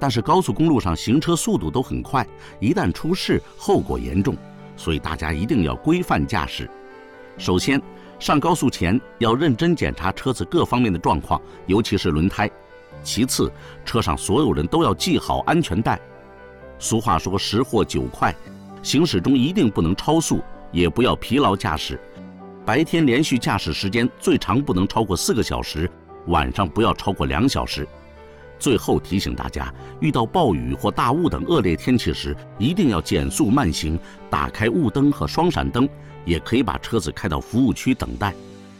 但是高速公路上行车速度都很快，一旦出事后果严重，所以大家一定要规范驾驶。首先，上高速前要认真检查车子各方面的状况，尤其是轮胎。其次，车上所有人都要系好安全带。俗话说10或9快，行驶中一定不能超速，也不要疲劳驾驶。白天连续驾驶时间最长不能超过4个小时，晚上不要超过2小时。最后提醒大家，遇到暴雨或大雾等恶劣天气时，一定要减速慢行，打开雾灯和双闪灯，也可以把车子开到服务区等待。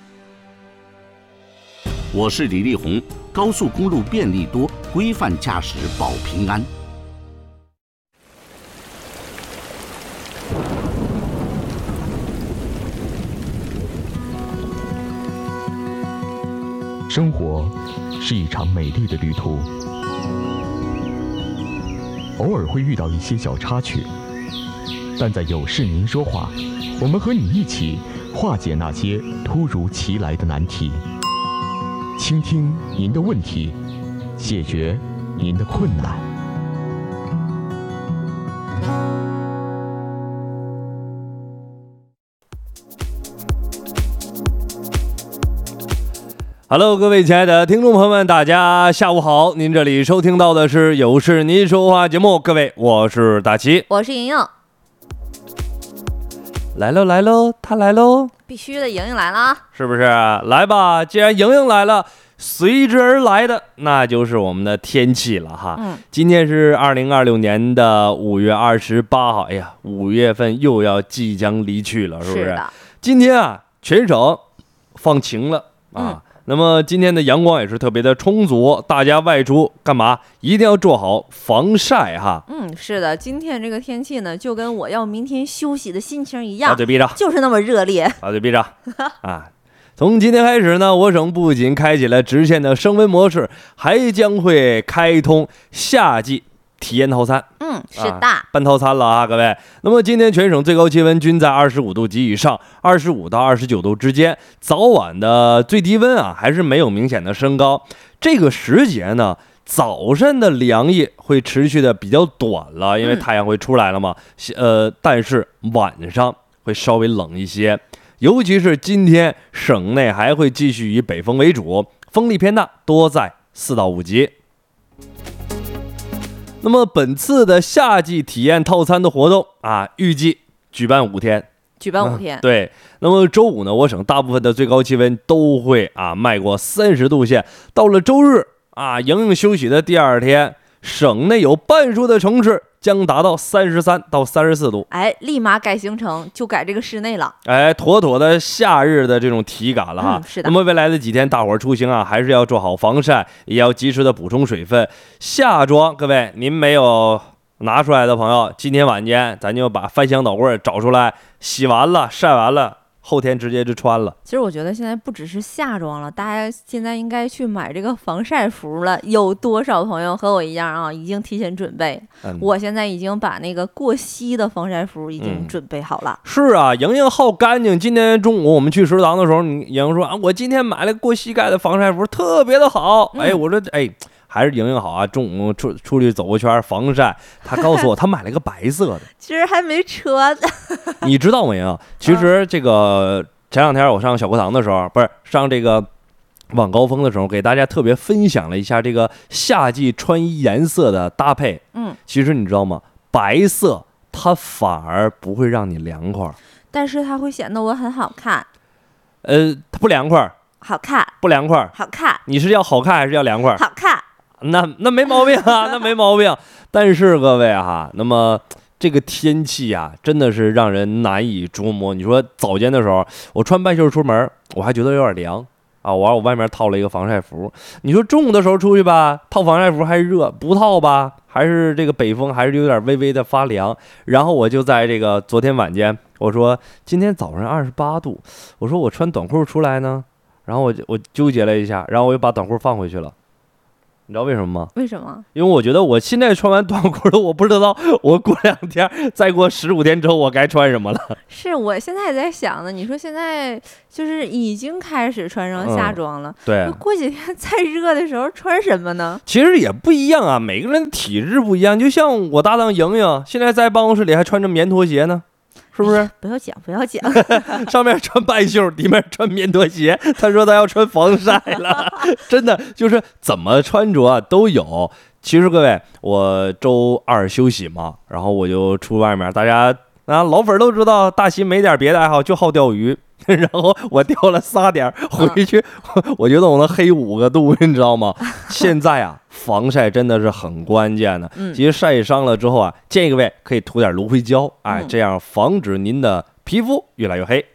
我是李立宏，高速公路便利多，规范驾驶保平安。 生活是一场美丽的旅途，偶尔会遇到一些小插曲，但在有事您说话，我们和你一起化解那些突如其来的难题，倾听您的问题，解决您的困难。 Hello， 各位亲爱的听众朋友们，大家下午好！您这里收听到的是有事您说话节目，各位，我是大齐， 我是莹莹。 来喽来喽，他来喽！ 必须的，莹莹来了啊！ 是不是？来吧，既然莹莹来了，随之而来的那就是我们的天气了哈。今天是2026年的5月28号，哎呀，5月份又要即将离去了，是不是？ 是的。 今天啊，全省放晴了啊。那么今天的阳光也是特别的充足，大家外出干嘛一定要做好防晒哈。 是的，今天这个天气呢，就跟我要明天休息的心情一样， 把嘴闭上， 就是那么热烈。 把嘴闭上啊！从今天开始呢，我省不仅开启了直线的升温模式，还将会开通夏季体验套餐。 是的， 办套餐了啊，各位。那么今天全省最高气温均在25度及以上，25到29度之间。早晚的最低温啊，还是没有明显的升高。这个时节呢，早晨的凉意会持续的比较短了，因为太阳会出来了嘛。但是晚上会稍微冷一些，尤其是今天省内还会继续以北风为主，风力偏大，多在4到5级。那么本次的夏季体验套餐的活动啊，预计举办5天。对。那么周五呢，我省大部分的最高气温都会迈过30度线。到了周日啊，莹莹休息的第2天，省内有半数的城市将达到33到34度。 立马改行程，就改这个室内了。 妥妥的夏日的这种体感了哈。 是的。 那么未来的几天，大伙儿出行啊，还是要做好防晒，也要及时的补充水分。夏装，各位您没有拿出来的朋友，今天晚间咱就把翻箱倒柜找出来，洗完了晒完了，后天直接就穿了。 其实我觉得现在不只是夏装了，大家现在应该去买这个防晒服了。有多少朋友和我一样啊，已经提前准备？我现在已经把那个过膝的防晒服已经准备好了。 是啊，莹莹好干净。今天中午我们去食堂的时候，莹莹说我今天买了过膝盖的防晒服，特别的好。我说还是莹莹好啊，中午出去走个圈防晒。他告诉我他买了个白色的， 其实还没穿。 你知道吗，莹莹？其实这个前2天我上小课堂的时候，不是上这个晚高峰的时候，给大家特别分享了一下这个夏季穿衣颜色的搭配。其实你知道吗？白色它反而不会让你凉快， 但是它会显得我很好看。 它不凉快， 好看， 不凉快， 好看。 你是要好看还是要凉快？ 好看。 那没毛病啊，那没毛病。但是各位哈，那么这个天气啊，真的是让人难以捉摸。你说早间的时候，我穿半袖出门，我还觉得有点凉啊，我外面套了一个防晒服。你说中午的时候出去吧，套防晒服还是热，不套吧，还是这个北风还是有点微微的发凉。然后我就在这个昨天晚间，我说今天早上28度，我说我穿短裤出来呢，然后我纠结了一下，然后我又把短裤放回去了。 你知道为什么吗？ 为什么？ 因为我觉得我现在穿完短裤了，我不知道我过2天，再过15天之后我该穿什么了。 是我现在也在想呢。你说现在就是已经开始穿上夏装了， 对， 过几天再热的时候穿什么呢？ 其实也不一样啊，每个人的体质不一样。就像我搭档莹莹，现在在办公室里还穿着棉拖鞋呢。是不是？ 不要讲，不要讲。 上面穿半袖，里面穿棉拖鞋。他说他要穿防晒了，真的就是怎么穿着都有。其实各位，我周2休息嘛，然后我就出外面，大家老粉都知道，大齐没点别的爱好，就好钓鱼。然后我钓了3点，回去我觉得我能黑5个度，你知道吗？现在啊，防晒真的是很关键的。其实晒伤了之后啊，建议各位可以涂点芦荟胶，这样防止您的皮肤越来越黑。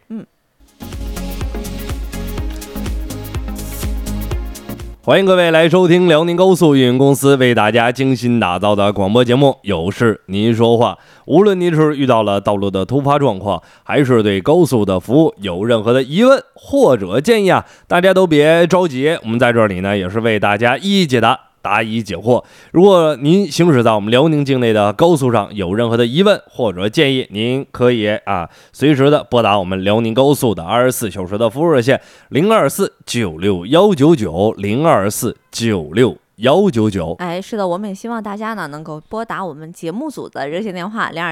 欢迎各位来收听辽宁高速运营公司为大家精心打造的广播节目，有事您说话。无论您是遇到了道路的突发状况，还是对高速的服务有任何的疑问或者建议啊，大家都别着急，我们在这里呢也是为大家一一解答，答疑解惑。如果您行驶在我们辽宁境内的高速上有任何的疑问或者建议，您可以随时的拨打我们辽宁高速的24小时的服务热线024-96199，024-96199。 是的，我们也希望大家呢能够拨打我们节目组的热线电话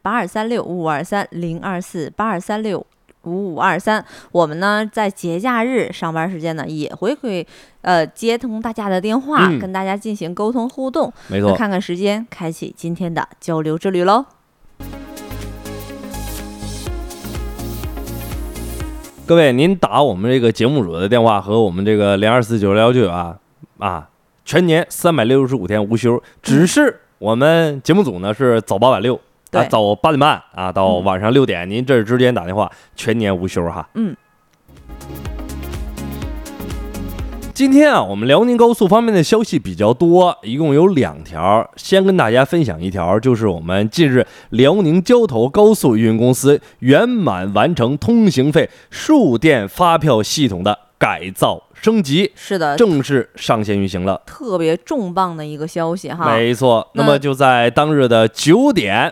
024-8236-5523，024-8236-5523。我们呢在节假日上班时间呢也会接通大家的电话，跟大家进行沟通互动。 没错， 看看时间，开启今天的交流之旅喽。 各位，您打我们这个节目组的电话和我们这个024-96199全年365天无休，只是我们节目组呢是早8晚6。早8点半到晚上6点，您这之间打电话，全年无休哈。今天我们辽宁高速方面的消息比较多，一共有2条。先跟大家分享一条，就是我们近日辽宁交投高速运营公司圆满完成通行费数电发票系统的改造升级， 是的， 正式上线运行了， 特别重磅的一个消息哈。 没错，那么就在当日的9点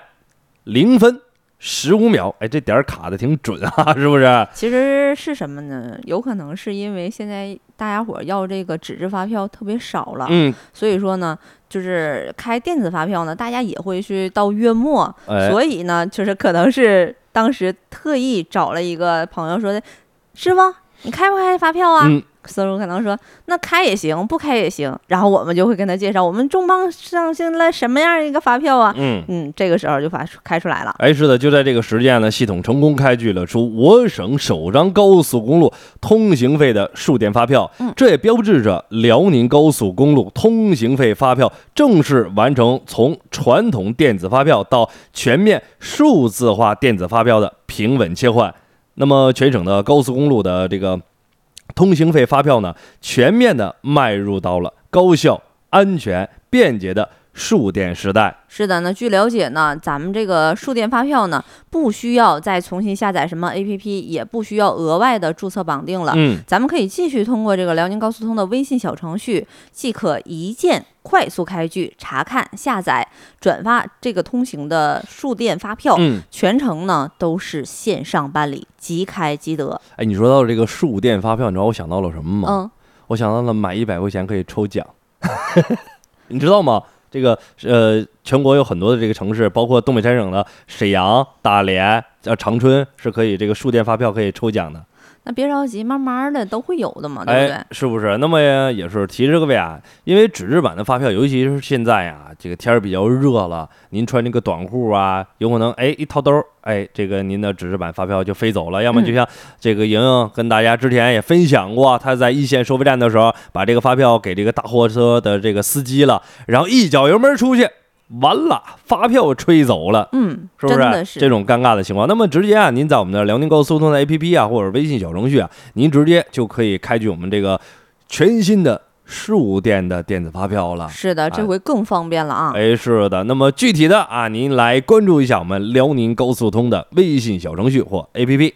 0分15秒，这点卡的挺准啊，是不是？ 其实是什么呢？有可能是因为现在大家伙要这个纸质发票特别少了，所以说呢，就是开电子发票呢，大家也会去到月末，所以呢，就是可能是当时特意找了一个朋友说的，师傅，你开不开发票啊？师傅可能说那开也行，不开也行，然后我们就会跟他介绍我们重磅上线了什么样一个发票啊。这个时候就开出来了。 是的，就在这个时间呢，系统成功开具了出我省首张高速公路通行费的数电发票，这也标志着辽宁高速公路通行费发票正式完成从传统电子发票到全面数字化电子发票的平稳切换。那么全省的高速公路的这个通行费发票呢，全面的迈入到了高效、安全、便捷的数电时代。 是的，那据了解呢，咱们这个数电发票呢，不需要再重新下载什么 APP， 也不需要额外的注册绑定了。咱们可以继续通过这个辽宁高速通的微信小程序，即可一键快速开具、查看、下载、转发这个通行的数电发票，全程呢都是线上办理，即开即得。 你说到这个数电发票，你知道我想到了什么吗？我想到了买100块钱可以抽奖，你知道吗？这个全国有很多的这个城市，包括东北三省的沈阳、大连、长春，是可以这个数电发票可以抽奖的。 那别着急，慢慢的都会有的嘛，对不对？ 是不是？那么也是提示各位因为纸质版的发票，尤其是现在这个天儿比较热了，您穿这个短裤有可能一掏兜这个您的纸质版发票就飞走了。要么就像这个莹莹跟大家之前也分享过，她在一线收费站的时候，把这个发票给这个大货车的这个司机了，然后一脚油门出去。完了，发票吹走了，是不是？ 真的是这种尴尬的情况。那么直接您在我们的辽宁高速通的 APP 或者微信小程序您直接就可以开具我们这个全新的数电的电子发票了。 是的，这回更方便了是的。那么具体的您来关注一下我们辽宁高速通的微信小程序或 APP。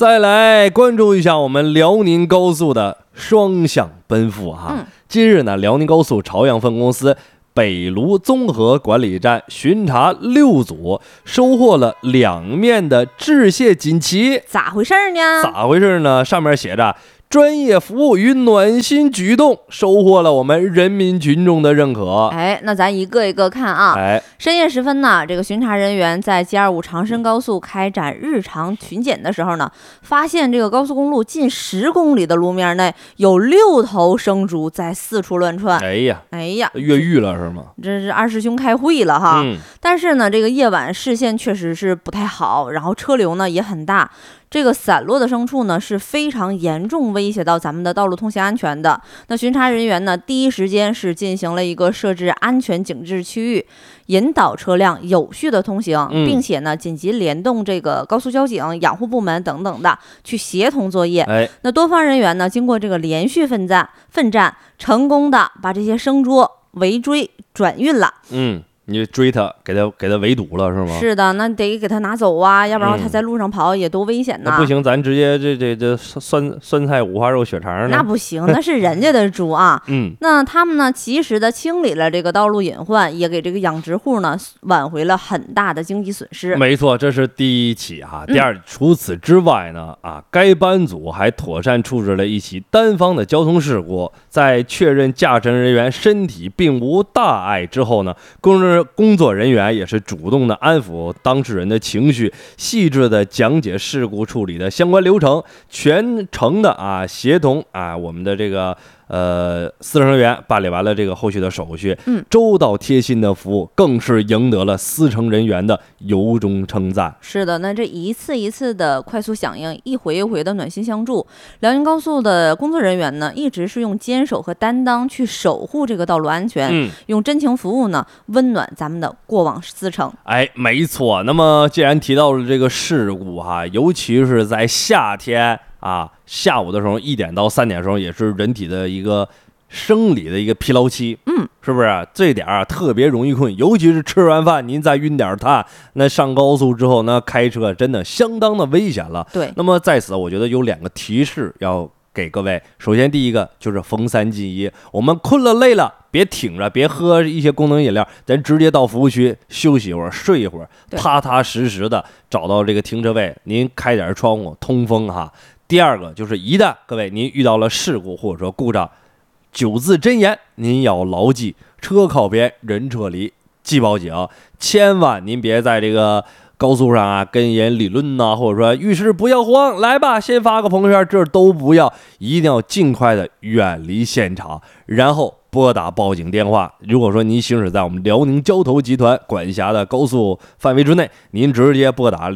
再来关注一下我们辽宁高速的双向奔赴哈。近日呢，辽宁高速朝阳分公司北卢综合管理站巡查6组，收获了2面的致谢锦旗。 咋回事呢？ 咋回事呢？上面写着专业服务与暖心举动，收获了我们人民群众的认可。 那咱一个一个看啊。深夜时分呢，这个巡查人员在 G25 长深高速开展日常巡检的时候呢，发现这个高速公路近10公里的路面内有6头生猪在四处乱窜。 哎呀，越狱了是吗？ 这是二师兄开会了哈。但是呢，这个夜晚视线确实是不太好，然后车流呢也很大。这个散落的牲畜呢是非常严重威胁到咱们的道路通行安全的。那巡查人员呢第一时间是进行了一个设置安全警示区域，引导车辆有序的通行，并且呢紧急联动这个高速交警、养护部门等等的去协同作业。那多方人员呢经过这个连续奋战，成功的把这些生猪围追转运了。 你追他，给他围堵了是吗？ 是的，那得给他拿走啊，要不然他在路上跑也多危险呐。 那不行，咱直接这酸菜五花肉血肠呢？ 那不行，那是人家的猪啊。那他们呢，及时的清理了这个道路隐患，也给这个养殖户呢挽回了很大的经济损失。 没错，这是第一起哈。第二，除此之外呢，该班组还妥善处置了一起单方的交通事故，在确认驾乘人员身体并无大碍之后呢，工作人员也是主动的安抚当事人的情绪，细致的讲解事故处理的相关流程，全程的协同我们的这个司乘人员办理完了这个后续的手续，周到贴心的服务更是赢得了司乘人员的由衷称赞。 是的，那这一次一次的快速响应，一回一回的暖心相助，辽宁高速的工作人员呢一直是用坚守和担当去守护这个道路安全，用真情服务呢温暖咱们的过往司乘。 没错。那么既然提到了这个事故尤其是在夏天下午的时候1点到3点的时候，也是人体的一个生理的一个疲劳期，是不是？这点特别容易困，尤其是吃完饭您再晕点碳，那上高速之后呢，开车真的相当的危险了。 对。 那么在此，我觉得有2个提示要给各位。首先，第一个就是逢3忌1，我们困了累了，别挺着，别喝一些功能饮料，咱直接到服务区休息一会儿，睡一会儿，踏踏实实的找到这个停车位，您开点窗户通风哈。第二个就是一旦各位您遇到了事故或者说故障，9字真言您要牢记：车靠边，人撤离，即报警。千万您别在这个高速上跟人理论或者说遇事不要慌，来吧，先发个朋友圈，这都不要，一定要尽快的远离现场，然后拨打报警电话。如果说您行驶在我们辽宁交投集团管辖的高速范围之内，您直接拨打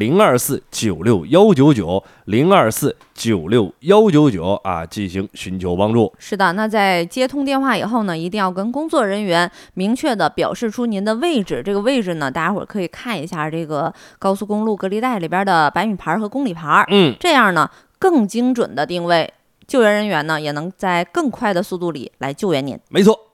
024-96199，024-96199进行寻求帮助。 是的，那在接通电话以后呢，一定要跟工作人员明确的表示出您的位置。这个位置呢，大家伙可以看一下这个高速公路隔离带里边的百米牌和公里牌，这样呢更精准的定位，救援人员呢也能在更快的速度里来救援您。 没错。